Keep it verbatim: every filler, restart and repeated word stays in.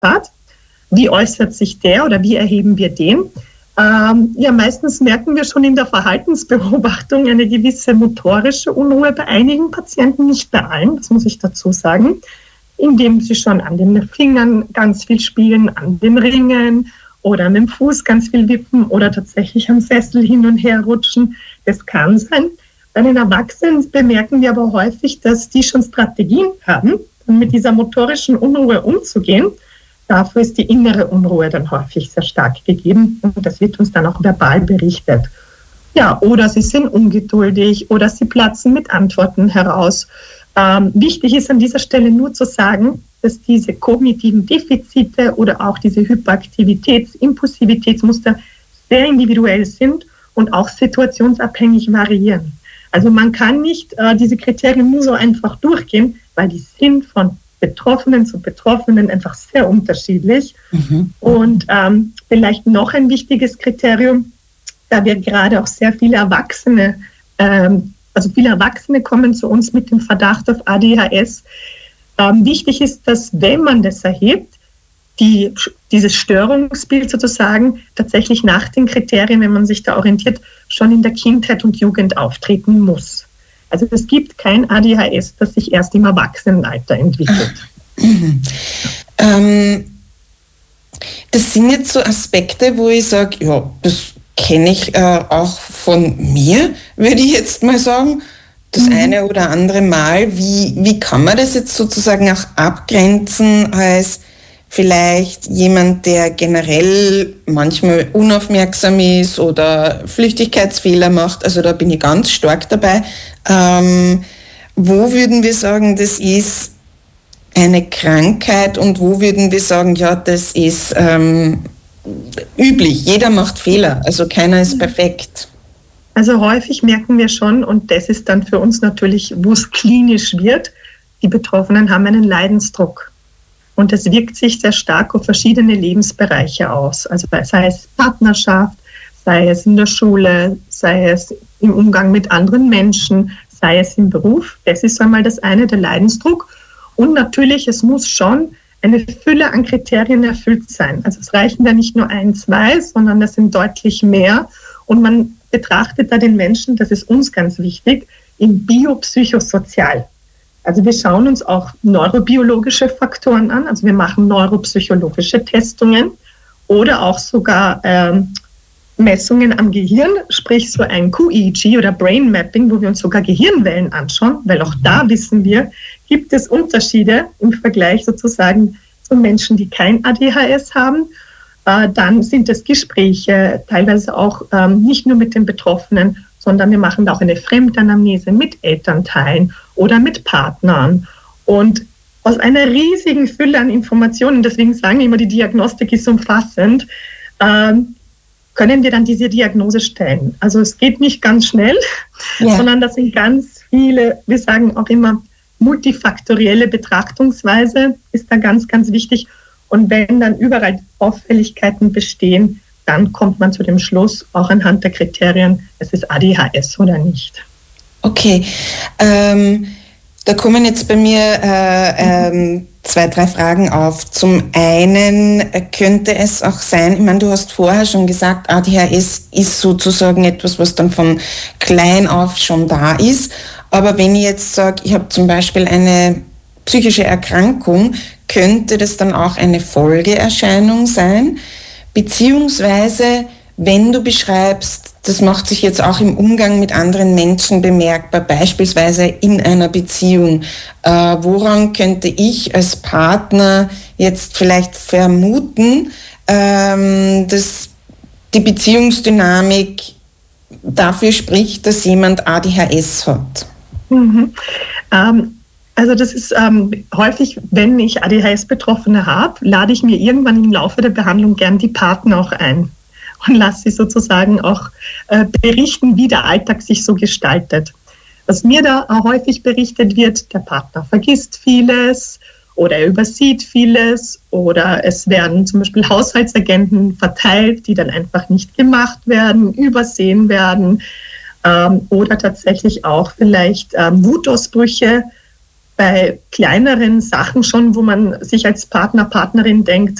Wie äußert sich der oder wie erheben wir den? Ähm, ja, meistens merken wir schon in der Verhaltensbeobachtung eine gewisse motorische Unruhe bei einigen Patienten, nicht bei allen, das muss ich dazu sagen, indem sie schon an den Fingern ganz viel spielen, an den Ringen oder mit dem Fuß ganz viel wippen oder tatsächlich am Sessel hin und her rutschen. Das kann sein. Bei den Erwachsenen bemerken wir aber häufig, dass die schon Strategien haben, um mit dieser motorischen Unruhe umzugehen. Dafür ist die innere Unruhe dann häufig sehr stark gegeben und das wird uns dann auch verbal berichtet. Ja, oder sie sind ungeduldig oder sie platzen mit Antworten heraus. Ähm, wichtig ist an dieser Stelle nur zu sagen, dass diese kognitiven Defizite oder auch diese Hyperaktivitäts-, Impulsivitätsmuster sehr individuell sind und auch situationsabhängig variieren. Also man kann nicht äh, diese Kriterien nur so einfach durchgehen, weil die sind von Betroffenen zu Betroffenen einfach sehr unterschiedlich. Mhm. Und ähm, vielleicht noch ein wichtiges Kriterium, da wir gerade auch sehr viele Erwachsene, ähm, also viele Erwachsene kommen zu uns mit dem Verdacht auf A D H S. Ähm, wichtig ist, dass wenn man das erhebt, die, dieses Störungsbild sozusagen tatsächlich nach den Kriterien, wenn man sich da orientiert, schon in der Kindheit und Jugend auftreten muss. Also es gibt kein A D H S, das sich erst im Erwachsenenalter entwickelt. Mhm. Ähm, das sind jetzt so Aspekte, wo ich sage, ja, das kenne ich äh, auch von mir, würde ich jetzt mal sagen, das mhm. eine oder andere Mal. Wie, wie kann man das jetzt sozusagen auch abgrenzen als vielleicht jemand, der generell manchmal unaufmerksam ist oder Flüchtigkeitsfehler macht? Also da bin ich ganz stark dabei. Ähm, wo würden wir sagen, das ist eine Krankheit und wo würden wir sagen, ja, das ist ähm, üblich, jeder macht Fehler, also keiner ist perfekt? Also häufig merken wir schon, und das ist dann für uns natürlich, wo es klinisch wird, die Betroffenen haben einen Leidensdruck. Und das wirkt sich sehr stark auf verschiedene Lebensbereiche aus. Also sei es Partnerschaft, sei es in der Schule, sei es im Umgang mit anderen Menschen, sei es im Beruf. Das ist einmal das eine, der Leidensdruck. Und natürlich, es muss schon eine Fülle an Kriterien erfüllt sein. Also es reichen da nicht nur ein, zwei, sondern das sind deutlich mehr. Und man betrachtet da den Menschen, das ist uns ganz wichtig, im biopsychosozial. Also wir schauen uns auch neurobiologische Faktoren an. Also wir machen neuropsychologische Testungen oder auch sogar ähm, Messungen am Gehirn, sprich so ein Q E E G oder Brain Mapping, wo wir uns sogar Gehirnwellen anschauen, weil auch da wissen wir, gibt es Unterschiede im Vergleich sozusagen zu Menschen, die kein A D H S haben. Äh, dann sind es Gespräche, teilweise auch ähm, nicht nur mit den Betroffenen, sondern wir machen da auch eine Fremdanamnese mit Elternteilen oder mit Partnern. Und aus einer riesigen Fülle an Informationen, deswegen sagen wir immer, die Diagnostik ist umfassend, ähm, können wir dann diese Diagnose stellen. Also es geht nicht ganz schnell, ja. sondern das sind ganz viele, wir sagen auch immer, multifaktorielle Betrachtungsweise ist da ganz, ganz wichtig. Und wenn dann überall Auffälligkeiten bestehen, dann kommt man zu dem Schluss, auch anhand der Kriterien, es ist A D H S oder nicht. Okay, ähm, da kommen jetzt bei mir äh, ähm, zwei, drei Fragen auf. Zum einen könnte es auch sein, ich meine, du hast vorher schon gesagt, A D H S ist sozusagen etwas, was dann von klein auf schon da ist. Aber wenn ich jetzt sage, ich habe zum Beispiel eine psychische Erkrankung, könnte das dann auch eine Folgeerscheinung sein? Beziehungsweise, wenn du beschreibst, das macht sich jetzt auch im Umgang mit anderen Menschen bemerkbar, beispielsweise in einer Beziehung. Äh, woran könnte ich als Partner jetzt vielleicht vermuten, ähm, dass die Beziehungsdynamik dafür spricht, dass jemand A D H S hat? Mhm. Ähm, also das ist ähm, häufig, wenn ich A D H S-Betroffene habe, lade ich mir irgendwann im Laufe der Behandlung gern die Partner auch ein und lasse sie sozusagen auch äh, berichten, wie der Alltag sich so gestaltet. Was mir da auch häufig berichtet wird, der Partner vergisst vieles oder er übersieht vieles oder es werden zum Beispiel Haushaltsagenten verteilt, die dann einfach nicht gemacht werden, übersehen werden ähm, oder tatsächlich auch vielleicht ähm, Wutausbrüche bei kleineren Sachen schon, wo man sich als Partner, Partnerin denkt,